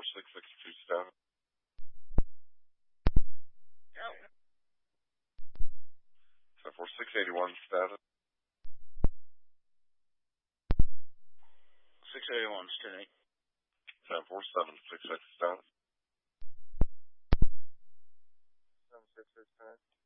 74662 status. Yeah. 74681 status. 681's 10-8. 74766 status. 766 10.